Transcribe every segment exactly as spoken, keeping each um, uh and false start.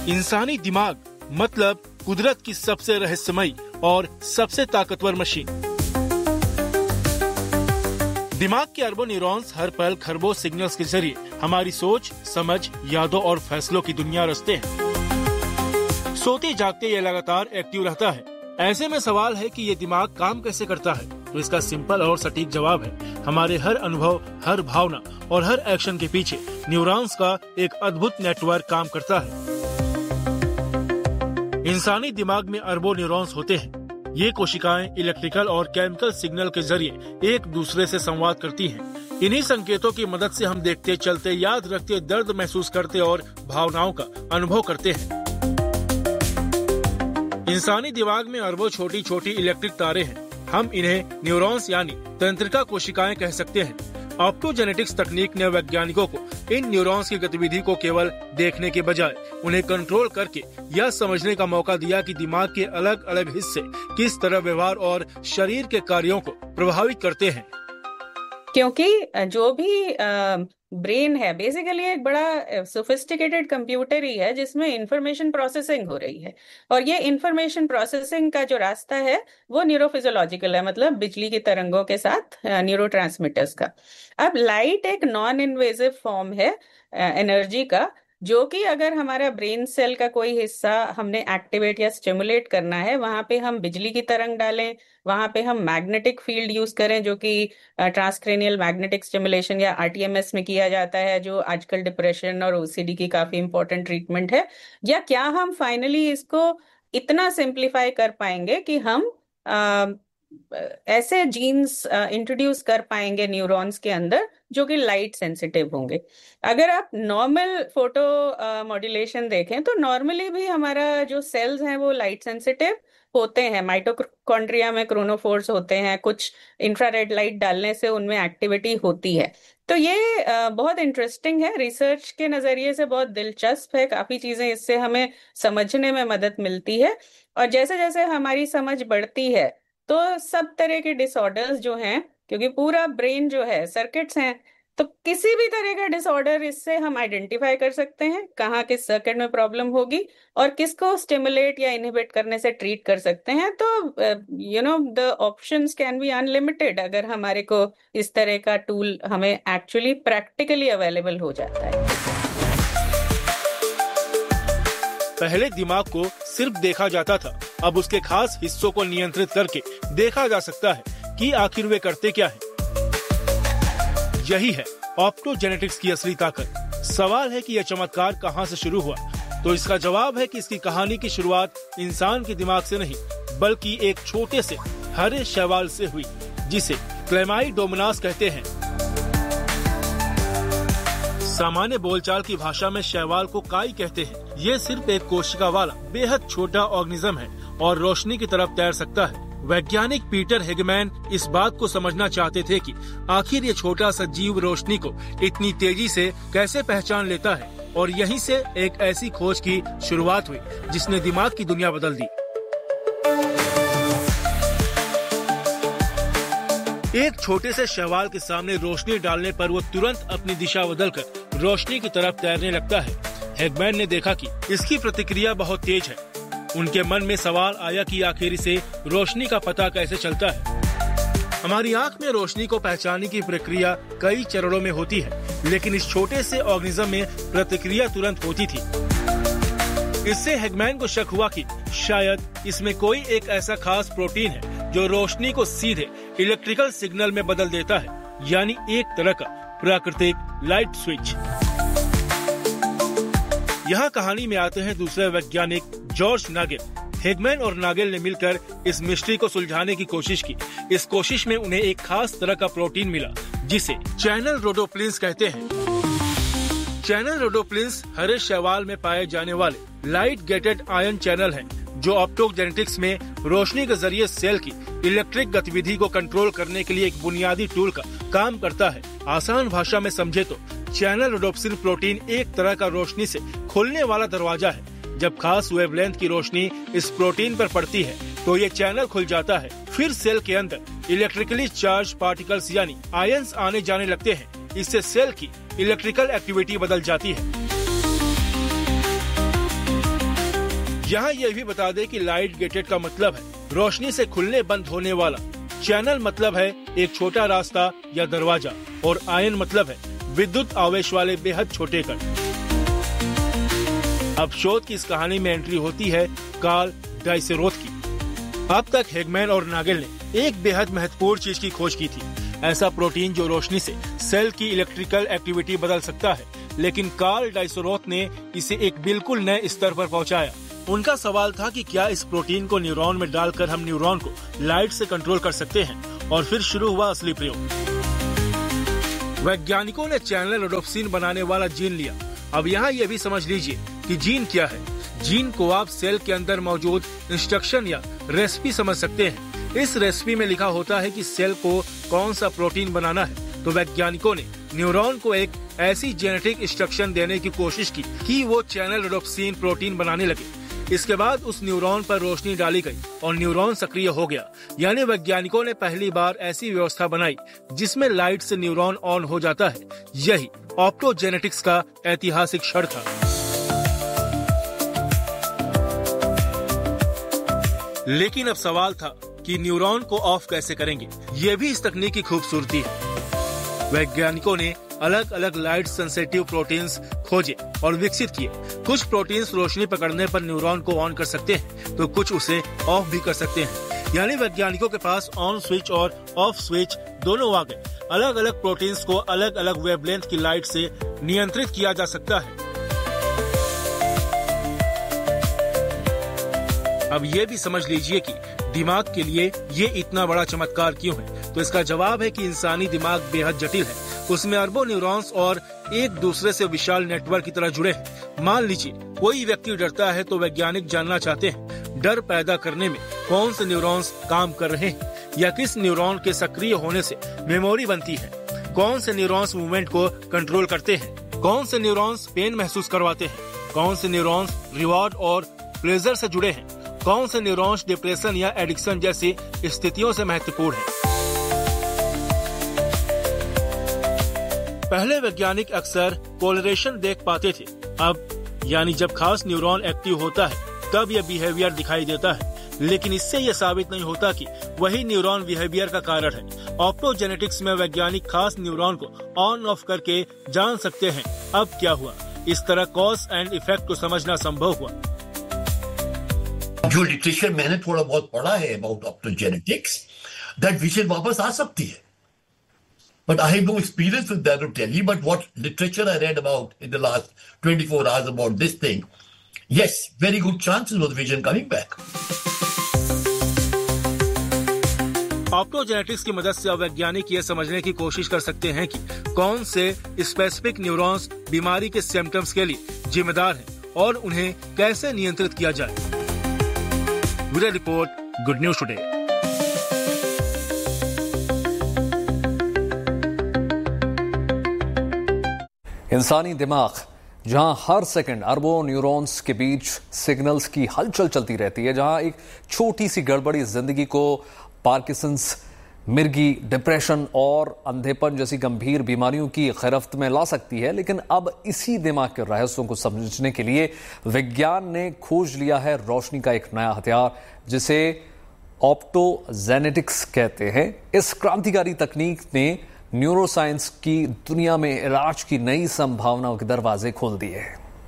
इंसानी दिमाग मतलब कुदरत की सबसे रहस्यमयी और सबसे ताकतवर मशीन। दिमाग के अरबों न्यूरॉन्स हर पल खरबों सिग्नल्स के जरिए हमारी सोच, समझ, यादों और फैसलों की दुनिया रचते हैं। सोते जागते ये लगातार एक्टिव रहता है। ऐसे में सवाल है कि ये दिमाग काम कैसे करता है? तो इसका सिंपल और सटीक जवाब है हमारे हर अनुभव, हर भावना और हर एक्शन के पीछे न्यूरॉन्स का एक अद्भुत नेटवर्क काम करता है। इंसानी दिमाग में अरबों न्यूरॉन्स होते हैं। ये कोशिकाएं इलेक्ट्रिकल और केमिकल सिग्नल के जरिए एक दूसरे से संवाद करती हैं। इन्हीं संकेतों की मदद से हम देखते, चलते, याद रखते, दर्द महसूस करते और भावनाओं का अनुभव करते हैं। इंसानी दिमाग में अरबों छोटी छोटी इलेक्ट्रिक तारे हैं। हम इन्हें न्यूरॉन्स यानी तंत्रिका कोशिकाएं कह सकते हैं। ऑप्टोजेनेटिक्स तकनीक ने वैज्ञानिकों को इन न्यूरॉन्स की गतिविधि को केवल देखने के बजाय उन्हें कंट्रोल करके यह समझने का मौका दिया कि दिमाग के अलग अलग हिस्से किस तरह व्यवहार और शरीर के कार्यों को प्रभावित करते हैं। क्योंकि जो भी ब्रेन है बेसिकली एक बड़ा सोफिस्टिकेटेड कंप्यूटर ही है जिसमें इंफॉर्मेशन प्रोसेसिंग हो रही है, और ये इंफॉर्मेशन प्रोसेसिंग का जो रास्ता है वो न्यूरोफिजियोलॉजिकल है, मतलब बिजली की तरंगों के साथ न्यूरोट्रांसमीटर्स का। अब लाइट एक नॉन इन्वेजिव फॉर्म है एनर्जी का, जो कि अगर हमारा ब्रेन सेल का कोई हिस्सा हमने एक्टिवेट या स्टिमुलेट करना है, वहां पे हम बिजली की तरंग डालें, वहां पे हम मैग्नेटिक फील्ड यूज करें, जो कि ट्रांसक्रेनियल मैग्नेटिक स्टिमुलेशन या आरटीएमएस में किया जाता है, जो आजकल डिप्रेशन और ओसीडी की काफी इंपॉर्टेंट ट्रीटमेंट है। या क्या हम फाइनली इसको इतना सिंप्लीफाई कर पाएंगे कि हम आ, ऐसे जीन्स इंट्रोड्यूस कर पाएंगे न्यूरॉन्स के अंदर जो कि लाइट सेंसिटिव होंगे। अगर आप नॉर्मल फोटो मॉड्यूलेशन देखें तो नॉर्मली भी हमारा जो सेल्स हैं वो लाइट सेंसिटिव होते हैं। माइटोकॉन्ड्रिया में क्रोनोफोर्स होते हैं, कुछ इंफ्रारेड लाइट डालने से उनमें एक्टिविटी होती है। तो ये बहुत इंटरेस्टिंग है, रिसर्च के नजरिए से बहुत दिलचस्प है, काफी चीजें इससे हमें समझने में मदद मिलती है। और जैसे जैसे हमारी समझ बढ़ती है तो सब तरह के डिसऑर्डर्स जो हैं, क्योंकि पूरा ब्रेन जो है सर्किट्स हैं, तो किसी भी तरह का डिसऑर्डर इससे हम आइडेंटिफाई कर सकते हैं, कहाँ किस सर्किट में प्रॉब्लम होगी और किसको स्टिमुलेट या इनहिबिट करने से ट्रीट कर सकते हैं। तो you know the options can be unlimited अगर हमारे को इस तरह का टूल हमें एक्चुअली प्रैक्टिकली अवेलेबल हो जाता है। पहले दिमाग को सिर्फ देखा जाता था, अब उसके खास हिस्सों को नियंत्रित करके देखा जा सकता है कि आखिर वे करते क्या हैं। यही है ऑप्टोजेनेटिक्स की असली ताकत। सवाल है कि यह चमत्कार कहां से शुरू हुआ? तो इसका जवाब है कि इसकी कहानी की शुरुआत इंसान के दिमाग से नहीं, बल्कि एक छोटे से हरे शैवाल से हुई, जिसे क्लेमाइडोमोनास कहते हैं। सामान्य बोलचाल की भाषा में शैवाल को काई कहते हैं। ये सिर्फ एक कोशिका वाला बेहद छोटा ऑर्गेनिज्म है और रोशनी की तरफ तैर सकता है। वैज्ञानिक पीटर हेगमैन इस बात को समझना चाहते थे कि आखिर ये छोटा सा जीव रोशनी को इतनी तेजी से कैसे पहचान लेता है, और यहीं से एक ऐसी खोज की शुरुआत हुई जिसने दिमाग की दुनिया बदल दी। एक छोटे से शैवाल के सामने रोशनी डालने पर वो तुरंत अपनी दिशा बदलकर रोशनी की तरफ तैरने लगता है। हेगमैन ने देखा कि इसकी प्रतिक्रिया बहुत तेज है। उनके मन में सवाल आया कि आखिर इसे रोशनी का पता कैसे चलता है। हमारी आंख में रोशनी को पहचानने की प्रक्रिया कई चरणों में होती है, लेकिन इस छोटे से ऑर्गेनिज्म में प्रतिक्रिया तुरंत होती थी। इससे हेगमैन को शक हुआ कि शायद इसमें कोई एक ऐसा खास प्रोटीन है जो रोशनी को सीधे इलेक्ट्रिकल सिग्नल में बदल देता है, यानी एक तरह का प्राकृतिक लाइट स्विच। यहाँ कहानी में आते हैं दूसरे वैज्ञानिक जॉर्ज नागेल। हेगमैन और नागेल ने मिलकर इस मिस्ट्री को सुलझाने की कोशिश की। इस कोशिश में उन्हें एक खास तरह का प्रोटीन मिला जिसे चैनल रोडोप्लिन्स कहते हैं। चैनल रोडोप्लिन्स हरे शैवाल में पाए जाने वाले लाइट गेटेड आयन चैनल हैं, जो ऑप्टोजेनेटिक्स में रोशनी के जरिए सेल की इलेक्ट्रिक गतिविधि को कंट्रोल करने के लिए एक बुनियादी टूल का काम करता है। आसान भाषा में समझे तो चैनल रोडोप्सिन प्रोटीन एक तरह का रोशनी से खुलने वाला दरवाजा है। जब खास वेवलेंथ की रोशनी इस प्रोटीन पर पड़ती है तो ये चैनल खुल जाता है। फिर सेल के अंदर इलेक्ट्रिकली चार्ज पार्टिकल्स यानी आयंस आने जाने लगते हैं। इससे सेल की इलेक्ट्रिकल एक्टिविटी बदल जाती है। यहाँ यह भी बता दें कि लाइट गेटेड का मतलब है रोशनी से खुलने बंद होने वाला, चैनल मतलब है एक छोटा रास्ता या दरवाजा, और आयन मतलब है विद्युत आवेश वाले बेहद छोटे कण। अब शोध की इस कहानी में एंट्री होती है कार्ल डाइसेरोथ की। अब तक हेगमैन और नागेल ने एक बेहद महत्वपूर्ण चीज की खोज की थी, ऐसा प्रोटीन जो रोशनी से सेल की इलेक्ट्रिकल एक्टिविटी बदल सकता है, लेकिन कार्ल डाइसेरोथ ने इसे एक बिल्कुल नए स्तर पर पहुंचाया। उनका सवाल था कि क्या इस प्रोटीन को न्यूरॉन में डालकर हम न्यूरॉन को लाइट से कंट्रोल कर सकते हैं, और फिर शुरू हुआ असली प्रयोग। वैज्ञानिकों ने चैनल रोडोप्सिन बनाने वाला जीन लिया। अब यहाँ ये भी समझ लीजिए कि जीन क्या है। जीन को आप सेल के अंदर मौजूद इंस्ट्रक्शन या रेसिपी समझ सकते हैं। इस रेसिपी में लिखा होता है कि सेल को कौन सा प्रोटीन बनाना है, तो वैज्ञानिकों ने न्यूरॉन को एक ऐसी जेनेटिक इंस्ट्रक्शन देने की कोशिश की कि वो चैनल रोडोप्सिन प्रोटीन बनाने लगे। इसके बाद उस न्यूरॉन पर रोशनी डाली गई और न्यूरॉन सक्रिय हो गया। यानी वैज्ञानिकों ने पहली बार ऐसी व्यवस्था बनाई जिसमें लाइट से न्यूरॉन ऑन हो जाता है। यही ऑप्टोजेनेटिक्स का ऐतिहासिक क्षण था। लेकिन अब सवाल था कि न्यूरॉन को ऑफ कैसे करेंगे। ये भी इस तकनीक की खूबसूरती है। वैज्ञानिकों ने अलग अलग लाइट सेंसिटिव प्रोटीन्स खोजे और विकसित किए। कुछ प्रोटीन्स रोशनी पकड़ने पर न्यूरॉन को ऑन कर सकते हैं, तो कुछ उसे ऑफ भी कर सकते हैं। यानी वैज्ञानिकों के पास ऑन स्विच और ऑफ स्विच दोनों आ गए। अलग अलग प्रोटीन्स को अलग अलग वेवलेंथ की लाइट से नियंत्रित किया जा सकता है। अब ये भी समझ लीजिए कि दिमाग के लिए ये इतना बड़ा चमत्कार क्यों है। तो इसका जवाब है कि इंसानी दिमाग बेहद जटिल है। उसमें अरबों न्यूरॉन्स और एक दूसरे से विशाल नेटवर्क की तरह जुड़े हैं। मान लीजिए कोई व्यक्ति डरता है, तो वैज्ञानिक जानना चाहते हैं डर पैदा करने में कौन से न्यूरॉन्स काम कर रहे हैं, या किस न्यूरॉन के सक्रिय होने से मेमोरी बनती है, कौन से न्यूरॉन्स मूवमेंट को कंट्रोल करते हैं, कौन से न्यूरॉन्स पेन महसूस करवाते हैं, कौन से न्यूरॉन्स रिवॉर्ड और प्लेजर से जुड़े हैं, कौन से न्यूरॉन्स डिप्रेशन या एडिक्शन जैसी स्थितियों से महत्वपूर्ण हैं। पहले वैज्ञानिक अक्सर कोलरेशन देख पाते थे। अब यानी जब खास न्यूरॉन एक्टिव होता है तब यह बिहेवियर दिखाई देता है, लेकिन इससे यह साबित नहीं होता कि वही न्यूरॉन बिहेवियर का कारण है। ऑप्टोजेनेटिक्स में वैज्ञानिक खास न्यूरॉन को ऑन ऑफ करके जान सकते हैं अब क्या हुआ। इस तरह कॉज एंड इफेक्ट को समझना संभव हुआ। जो लिटरेचर मैंने थोड़ा बहुत पढ़ा है अबाउट ऑप्टोजेनेटिक्स, दैट विजन वापस आ सकती है। But I have no experience with that to tell you. But what literature I read about in the last twenty-four hours about this thing, yes, very good chances of the vision coming back. Optogenetics की मदद से वैज्ञानिक ये समझने की कोशिश कर सकते हैं कि कौन से स्पेसिफिक न्यूरॉन्स बीमारी के सिम्टम्स के लिए जिम्मेदार हैं और उन्हें कैसे नियंत्रित किया जाए। Bureau report, good news today. इंसानी दिमाग जहां हर सेकंड अरबों न्यूरॉन्स के बीच सिग्नल्स की हलचल चलती रहती है, जहां एक छोटी सी गड़बड़ी जिंदगी को पार्किंसंस, मिर्गी, डिप्रेशन और अंधेपन जैसी गंभीर बीमारियों की गिरफ्त में ला सकती है। लेकिन अब इसी दिमाग के रहस्यों को समझने के लिए विज्ञान ने खोज लिया है रोशनी का एक नया हथियार, जिसे ऑप्टोजेनेटिक्स कहते हैं। इस क्रांतिकारी तकनीक ने न्यूरोसाइंस की दुनिया में इलाज की नई संभावनाओं के दरवाजे खोल दिए।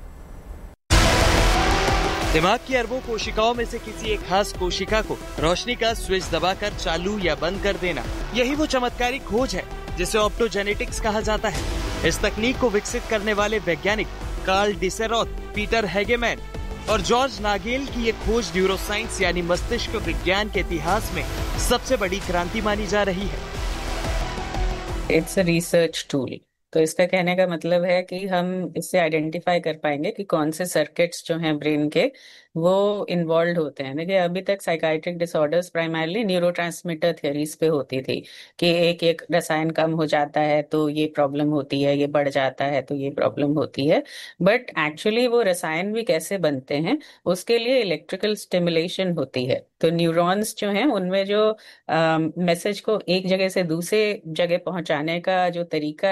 दिमाग की अरबों कोशिकाओं में से किसी एक खास कोशिका को रोशनी का स्विच दबाकर चालू या बंद कर देना, यही वो चमत्कारी खोज है जिसे ऑप्टोजेनेटिक्स कहा जाता है। इस तकनीक को विकसित करने वाले वैज्ञानिक कार्ल डाइसेरोथ, पीटर हेगेमैन और जॉर्ज नागेल की ये खोज न्यूरोसाइंस यानी मस्तिष्क विज्ञान के इतिहास में सबसे बड़ी क्रांति मानी जा रही है। It's a research tool. तो इसका कहने का मतलब है कि हम इससे आइडेंटिफाई कर पाएंगे कि कौन से सर्किट्स जो हैं ब्रेन के वो इन्वॉल्व होते हैं। देखिए, अभी तक psychiatric disorders primarily neurotransmitter theories पे होती थी कि एक एक रसायन कम हो जाता है तो ये प्रॉब्लम होती है, ये बढ़ जाता है तो ये प्रॉब्लम होती है। बट एक्चुअली वो रसायन भी कैसे बनते हैं, उसके लिए इलेक्ट्रिकल स्टिमुलेशन होती है। तो न्यूरॉन्स जो हैं उनमें जो मैसेज को एक जगह से दूसरे जगह पहुंचाने का जो तरीका है वो वैसे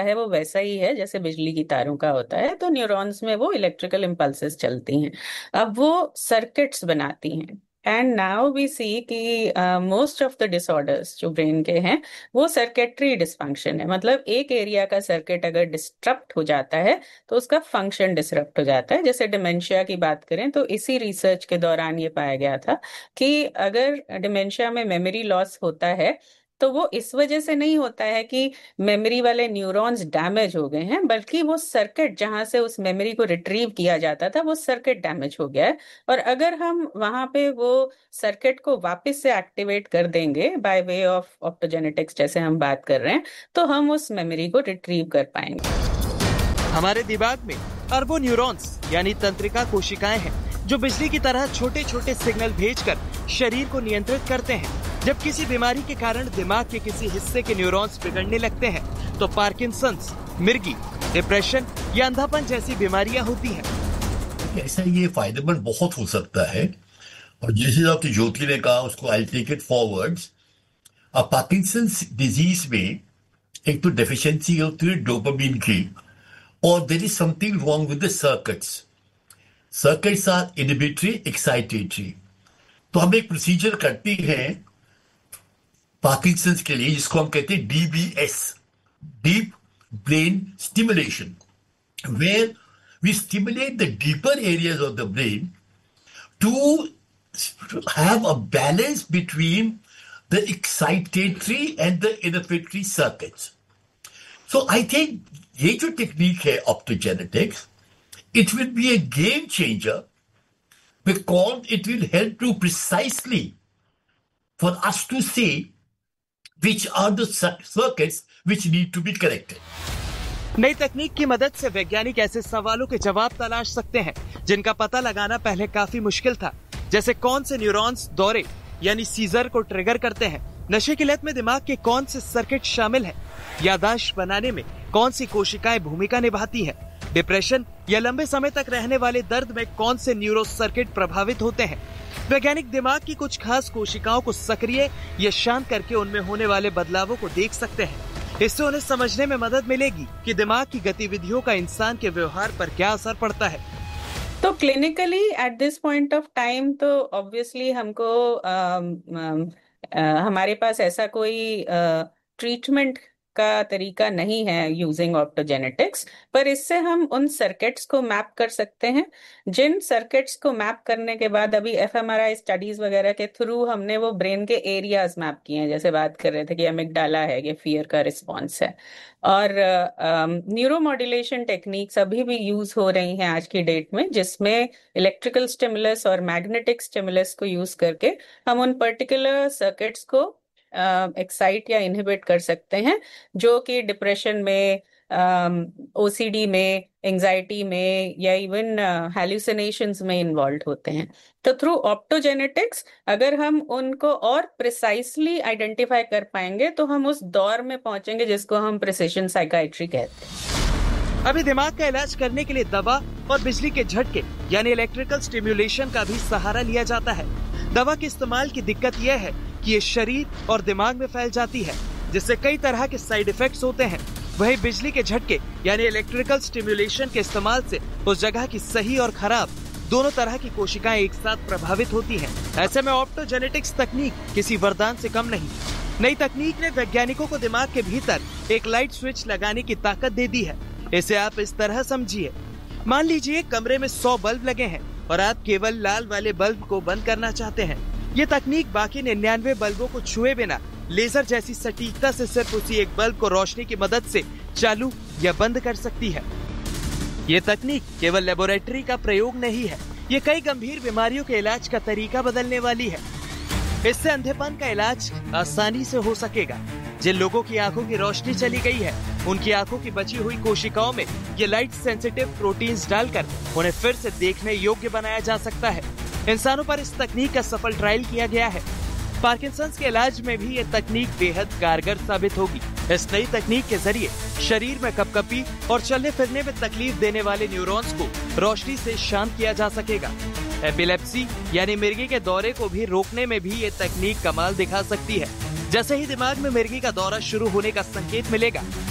वैसा ही है जैसे बिजली की तारों का होता है, तो न्यूरॉन्स में वो इलेक्ट्रिकल इम्पल्सेस चलती हैं। अब वो सर्किट्स बनाती हैं। एंड नाउ वी सी कि मोस्ट ऑफ द डिसऑर्डर्स जो ब्रेन के हैं वो सर्किटरी डिसफंक्शन है। मतलब एक एरिया का सर्किट अगर डिस्टर्ब हो जाता है तो उसका फंक्शन डिसरप्ट हो जाता है। जैसे डिमेंशिया की बात करें तो इसी रिसर्च के दौरान ये पाया गया था कि अगर डिमेंशिया में मेमोरी लॉस होता है तो वो इस वजह से नहीं होता है कि मेमोरी वाले न्यूरॉन्स डैमेज हो गए हैं, बल्कि वो सर्किट जहां से उस मेमोरी को रिट्रीव किया जाता था वो सर्किट डैमेज हो गया है। और अगर हम वहां पे वो सर्किट को वापस से एक्टिवेट कर देंगे बाय वे ऑफ ऑप्टोजेनेटिक्स जैसे हम बात कर रहे हैं, तो हम उस मेमोरी को रिट्रीव कर पाएंगे। हमारे दिमाग में अरबों न्यूरॉन्स यानी तंत्रिका कोशिकाएं हैं जो बिजली की तरह छोटे छोटे सिग्नल भेजकर शरीर को नियंत्रित करते हैं। जब किसी बीमारी के कारण दिमाग के किसी हिस्से के न्यूरॉन्स बिगड़ने लगते हैं तो पार्किंसंस, मिर्गी, डिप्रेशन या अंधापन जैसी बीमारियां होती हैं। ऐसा ये फायदेमंद बहुत हो सकता है। और जैसे डॉक्टर ज्योति ने कहा, उसको आई टेक इट फॉरवर्ड्स। अब पार्किंसंस डिजीज में एक तो डेफिशिएंसी होती है डोपामिन की, और there is something wrong with the circuits. Circuits are inhibitory, excitatory. तो हम एक प्रोसीजर करते हैं पार्किंसंस के लिए जिसको हम कहते हैं D B S, deep brain stimulation, where we stimulate the deeper areas of the brain to have a balance between the excitatory and the inhibitory circuits. So I think ये जो टेक्निक है optogenetics, it will be a game changer because it will help to precisely for us to see which are the circuits which need to be corrected. नई तकनीक की मदद से वैज्ञानिक ऐसे सवालों के जवाब तलाश सकते हैं जिनका पता लगाना पहले काफी मुश्किल था, जैसे कौन से न्यूरॉन्स दौरे यानी सीजर को ट्रिगर करते हैं, नशे की लत में दिमाग के कौन से सर्किट शामिल हैं, याददाश्त बनाने में कौन सी कोशिकाएं भूमिका निभाती हैं, डिप्रेशन या लंबे समय तक रहने वाले दर्द में कौन से न्यूरो सर्किट प्रभावित होते हैं। वैज्ञानिक दिमाग की कुछ खास कोशिकाओं को सक्रिय या शांत करके उनमें होने वाले बदलावों को देख सकते हैं। इससे उन्हें समझने में मदद मिलेगी कि दिमाग की गतिविधियों का इंसान के व्यवहार पर क्या असर पड़ता है। तो clinically at this point of time तो ऑब्वियसली हमको आ, आ, आ, हमारे पास ऐसा कोई ट्रीटमेंट का तरीका नहीं है यूजिंग ऑप्टोजेनेटिक्स, पर इससे हम उन सर्किट्स को मैप कर सकते हैं जिन सर्किट्स को मैप करने के बाद अभी एफएमआरआई स्टडीज वगैरह के थ्रू हमने वो ब्रेन के एरियाज मैप किए हैं। जैसे बात कर रहे थे कि अमिगडाला है, ये फियर का रिस्पॉन्स है। और न्यूरोमॉड्यूलेशन टेक्निक्स अभी भी यूज हो रही हैं आज की डेट में, जिसमें इलेक्ट्रिकल स्टिमुलस और मैग्नेटिक स्टिमुलस को यूज करके हम उन पर्टिकुलर सर्किट्स को एक्साइट uh, या इनहिबिट कर सकते हैं जो कि डिप्रेशन में, ओसीडी um, में, एंजाइटी में या इवन हैल्यूसिनेशंस में इन्वॉल्व होते हैं। तो थ्रू ऑप्टोजेनेटिक्स अगर हम उनको और प्रिसाइसली आइडेंटिफाई कर पाएंगे तो हम उस दौर में पहुंचेंगे जिसको हम प्रिसिजन साइकाइट्री कहते हैं। अभी दिमाग का इलाज करने के लिए दवा और बिजली के झटके यानी इलेक्ट्रिकल स्टिम्युलेशन का भी सहारा लिया जाता है। दवा के इस्तेमाल की दिक्कत यह है कि ये शरीर और दिमाग में फैल जाती है, जिससे कई तरह के साइड इफेक्ट्स होते हैं। वहीं बिजली के झटके यानी इलेक्ट्रिकल स्टिम्युलेशन के इस्तेमाल से उस जगह की सही और खराब दोनों तरह की कोशिकाएं एक साथ प्रभावित होती हैं। ऐसे में ऑप्टोजेनेटिक्स तकनीक किसी वरदान से कम नहीं। नई तकनीक ने वैज्ञानिकों को दिमाग के भीतर एक लाइट स्विच लगाने की ताकत दे दी है। इसे आप इस तरह समझिए, मान लीजिए कमरे में सौ बल्ब लगे हैं और आप केवल लाल वाले बल्ब को बंद करना चाहते हैं। ये तकनीक बाकी निन्यानवे बल्बों को छुए बिना लेजर जैसी सटीकता से सिर्फ उसी एक बल्ब को रोशनी की मदद से चालू या बंद कर सकती है। ये तकनीक केवल लेबोरेटरी का प्रयोग नहीं है, ये कई गंभीर बीमारियों के इलाज का तरीका बदलने वाली है। इससे अंधेपन का इलाज आसानी से हो सकेगा। जिन लोगों की आंखों की रोशनी चली गई है, उनकी आंखों की बची हुई कोशिकाओं में ये लाइट सेंसिटिव प्रोटीन्स डालकर उन्हें फिर से देखने योग्य बनाया जा सकता है। इंसानों पर इस तकनीक का सफल ट्रायल किया गया है। पार्किंसंस के इलाज में भी ये तकनीक बेहद कारगर साबित होगी। इस नई तकनीक के जरिए शरीर में कपकपी और चलने फिरने में तकलीफ देने वाले न्यूरॉन्स को रोशनी से शांत किया जा सकेगा। एपिलेप्सी यानी मिर्गी के दौरे को भी रोकने में भी ये तकनीक कमाल दिखा सकती है। जैसे ही दिमाग में मिर्गी का दौरा शुरू होने का संकेत मिलेगा,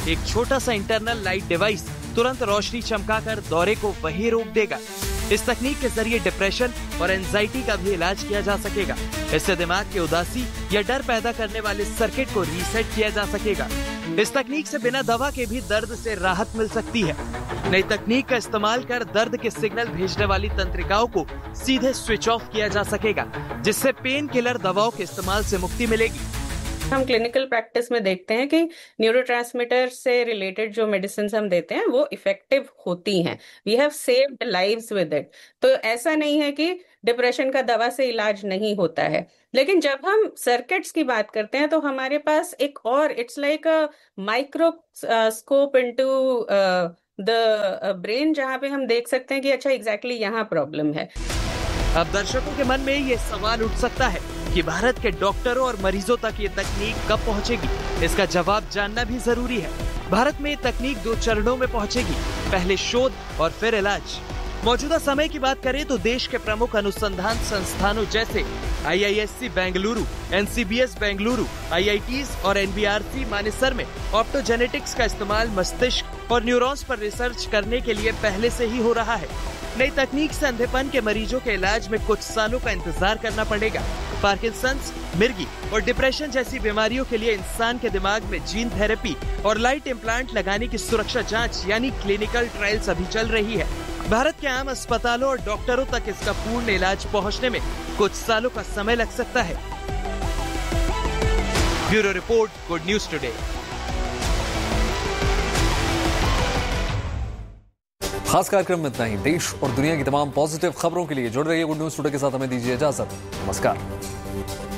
एक छोटा सा इंटरनल लाइट डिवाइस तुरंत रोशनी चमकाकर दौरे को वहीं रोक देगा। इस तकनीक के जरिए डिप्रेशन और एंजाइटी का भी इलाज किया जा सकेगा। इससे दिमाग के उदासी या डर पैदा करने वाले सर्किट को रीसेट किया जा सकेगा। इस तकनीक से बिना दवा के भी दर्द से राहत मिल सकती है। नई तकनीक का इस्तेमाल कर दर्द के सिग्नल भेजने वाली तंत्रिकाओं को सीधे स्विच ऑफ किया जा सकेगा, जिससे पेन किलर दवाओं के इस्तेमाल से मुक्ति मिलेगी। हम क्लिनिकल प्रैक्टिस में देखते हैं कि न्यूरोट्रांसमीटर से रिलेटेड जो मेडिसिन हम देते हैं वो इफेक्टिव होती हैं। We have saved lives with it. तो ऐसा नहीं है कि डिप्रेशन का दवा से इलाज नहीं होता है। लेकिन जब हम सर्किट्स की बात करते हैं तो हमारे पास एक और it's like a microscope into the brain, जहाँ पे हम देख सकते हैं कि अच्छा एग्जैक्टली यहाँ प्रॉब्लम है। अब दर्शकों के मन में ये सवाल उठ सकता है कि भारत के डॉक्टरों और मरीजों तक ये तकनीक कब पहुंचेगी। इसका जवाब जानना भी जरूरी है। भारत में ये तकनीक दो चरणों में पहुंचेगी, पहले शोध और फिर इलाज। मौजूदा समय की बात करें तो देश के प्रमुख अनुसंधान संस्थानों जैसे आई I S C Bengaluru, N C B S Bengaluru, I I tees और N B R C Manesar में ऑप्टोजेनेटिक्स का इस्तेमाल मस्तिष्क और न्यूरॉन्स पर रिसर्च करने के लिए पहले से ही हो रहा है। नई तकनीक से अंधेपन के मरीजों के इलाज में कुछ सालों का इंतजार करना पड़ेगा। पार्किंसंस, मिर्गी और डिप्रेशन जैसी बीमारियों के लिए इंसान के दिमाग में जीन थेरेपी और लाइट इम्प्लांट लगाने की सुरक्षा जांच यानी क्लिनिकल ट्रायल्स अभी चल रही है। भारत के आम अस्पतालों और डॉक्टरों तक इसका पूर्ण इलाज पहुंचने में कुछ सालों का समय लग सकता है। Bureau report, good news today. खास कार्यक्रम में इतना ही। देश और दुनिया की तमाम पॉजिटिव खबरों के लिए जुड़ रहिए गुड न्यूज टुडे के साथ। हमें दीजिए इजाजत। नमस्कार।